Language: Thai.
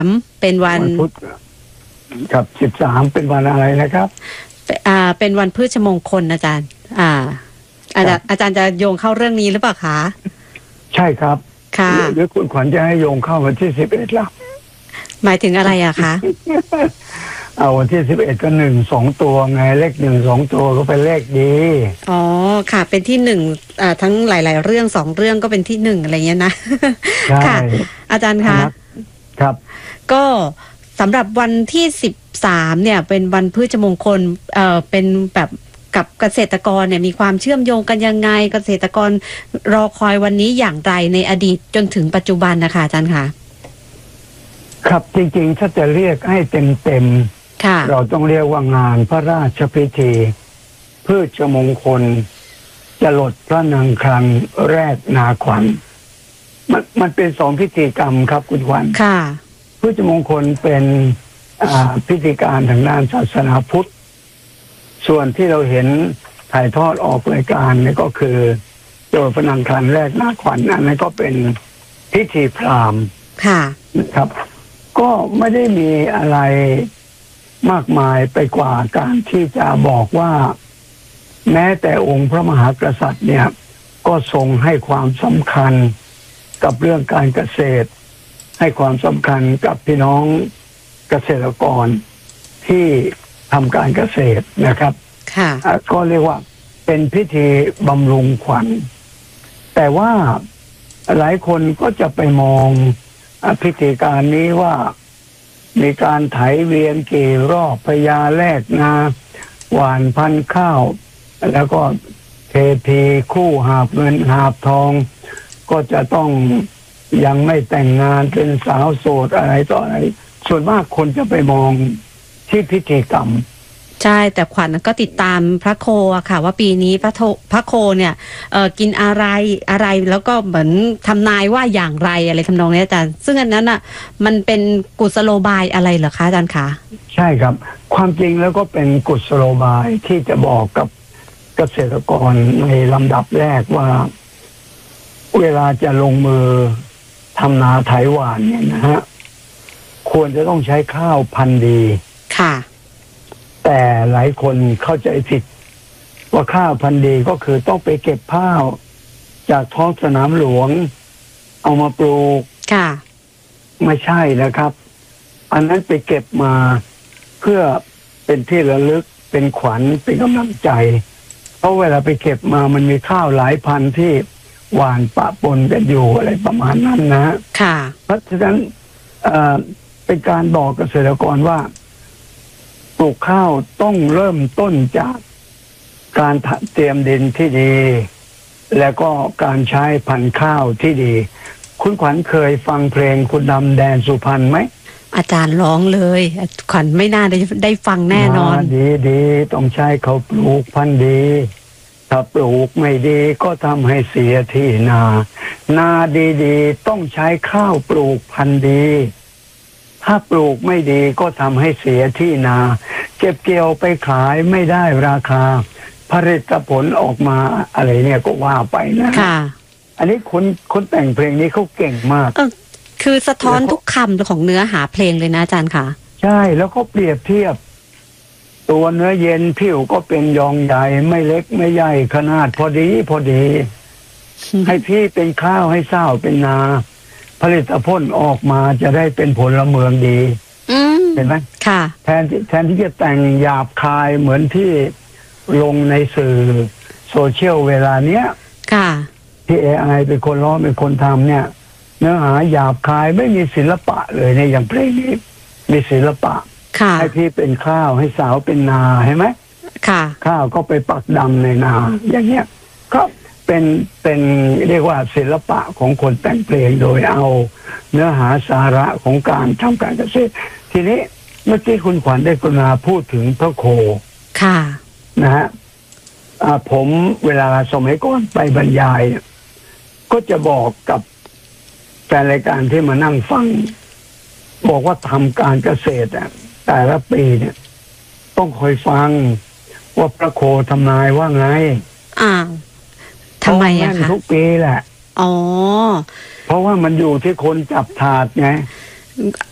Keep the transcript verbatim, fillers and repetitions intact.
เป็นวันพุธครับสิบสามเป็นวันอะไรนะครับอ่าเป็นวันพฤชมงคลอาจารย์อ่าอาจารย์อาจารย์จะโยงเข้าเรื่องนี้หรือเปล่าคะใช่ครับค่ะหรือคุณขวัญจะให้โยงเข้าวันที่สิบเอ็ดล่ะหมายถึงอะไรอะคะเอาวันที่สิบเอ็ดก็หนึ่งสองตัวไงเลขหนึ่งสองตัวก็เป็นเลขดีอ๋อค่ะเป็นที่หนึ่งอ่าทั้งหลายๆเรื่องสองเรื่องก็เป็นที่หนึ่งอะไรเงี้ยนะค่ะอาจารย์คะครับก็สำหรับวันที่สิบสามเนี่ยเป็นวันพฤชมงคลเอ่อเป็นแบบกับเกษตรกรเนี่ยมีความเชื่อมโยงกันยังไงเกษตรกรรอคอยวันนี้อย่างไรในอดีตจนถึงปัจจุบันนะคะอาจารย์คะครับจริงๆถ้าจะเรียกให้เต็มๆเราต้องเรียกว่างานพระราชพิธีพฤชมงคลจรดพระนางคลังแรกนาขวัญมันมันเป็นสองพิธีกรรมครับคุณขวัญค่ะพฤชมงคลเป็นพิธีการทางด้านศาสนาพุทธส่วนที่เราเห็นถ่ายทอดออกรายการนี่ก็คือจรดพระนางคลังแรกนาขวัญอันนั้นก็เป็นพิธีพราหมณ์ค่ะนะครับก็ไม่ได้มีอะไรมากมายไปกว่าการที่จะบอกว่าแม้แต่องค์พระมหากษัตริย์เนี่ยก็ทรงให้ความสำคัญกับเรื่องการเกษตรให้ความสำคัญกับพี่น้องเกษตรกรที่ทำการเกษตรนะครับค่ะก็เรียกว่าเป็นพิธีบำรุงขวัญแต่ว่าหลายคนก็จะไปมองพิธีการนี้ว่ามีการไถเวียนกี่รอบพญาแลกนาหว่านพันธุ์ข้าวแล้วก็เทพีคู่หาบเงินหาบทองก็จะต้องยังไม่แต่งงานเป็นสาวโสดอะไรต่ออะไรส่วนมากคนจะไปมองที่พิธีกรรมใช่แต่ขวัญก็ติดตามพระโคอะค่ะว่าปีนี้พระโทพระโคเนี่ยเอ่อกินอะไรอะไรแล้วก็เหมือนทำนายว่าอย่างไรอะไรทำนองนี้อาจารย์ซึ่งอันนั้นอ่ะมันเป็นกุศโลบายอะไรเหรอคะอาจารย์คะใช่ครับความจริงแล้วก็เป็นกุศโลบายที่จะบอกกับเกษตรกรในลำดับแรกว่าเวลาจะลงมือทำนาไถหว่านเนี่ยนะฮะควรจะต้องใช้ข้าวพันธุ์ดีค่ะแต่หลายคนเข้าใจผิดว่าข้าวพันธุ์ดีก็คือต้องไปเก็บข้าวจากท้องสนามหลวงเอามาปลูกค่ะไม่ใช่นะครับอันนั้นไปเก็บมาเพื่อเป็นที่ระลึกเป็นขวัญเป็นกำลังใจเพราะเวลาไปเก็บมามันมีข้าวหลายพันธุ์ที่หว่านปะปนกันอยู่อะไรประมาณนั้นนะค่ะเพราะฉะนั้นเอ่อเป็นการบอกเกษตรกรว่าปลูกข้าวต้องเริ่มต้นจากการเตรียมดินที่ดีแล้วก็การใช้พันธุ์ข้าวที่ดีคุณขวัญเคยฟังเพลงคุณดำแดนสุพรรณไหมอาจารย์ร้องเลยขวัญไม่น่าได้ได้ฟังแน่นอนดีดีต้องใช้เขาปลูกพันธุ์ดีถ้าปลูกไม่ดีก็ทำให้เสียที่นานาดีๆต้องใช้ข้าวปลูกพันธุ์ดีถ้าปลูกไม่ดีก็ทำให้เสียที่นาเก็บเกี่ยวไปขายไม่ได้ราคาผลิตผลออกมาอะไรเนี่ยก็ว่าไปนะค่ะอันนี้คนคนแต่งเพลงนี้เขาเก่งมากเออคือสะท้อนทุกคำของเนื้อหาเพลงเลยนะอาจารย์ค่ะใช่แล้วก็เปรียบเทียบตัวเนื้อเย็นผิวก็เป็นยองใหญ่ไม่เล็กไม่ใหญ่ขนาดพอดีพอดีให้พี่เป็นข้าวให้เศร้าเป็นนาผลิตผลออกมาจะได้เป็นผลเมืองดีเห็นไหมค่ะแทนแทนที่จะแต่งหยาบคายเหมือนที่ลงในสื่อโซเชียลเวลาเนี้ยค่ะที่ เอ ไอ เป็นคนร้องเป็นคนทำเนี่ยเนื้อหาหยาบคายไม่มีศิลปะเลยในอย่างเพลงนี้มีศิลปะให้พี่เป็นข้าวให้สาวเป็นนาใช่ไหมค่ะข้าวก็ไปปักดำในนาอย่างเงี้ยก็เป็นเป็นเรียกว่าศิลปะของคนแต่งเพลงโดยเอาเนื้อหาสาระของการทำการเกษตรทีนี้เมื่อกี้คุณขวัญได้กรุณาพูดถึงพระโคค่ะนะฮะผมเวลาสมัยก่อนไปบรรยายก็จะบอกกับแฟนรายการที่มานั่งฟังบอกว่าทำการเกษตรแต่ละปีเนี่ยต้องคอยฟังว่าพระโคทำนายว่าไงอ้าวทำไมอะคะทุกปีแหละอ๋อเพราะว่ามันอยู่ที่คนจับถาดไง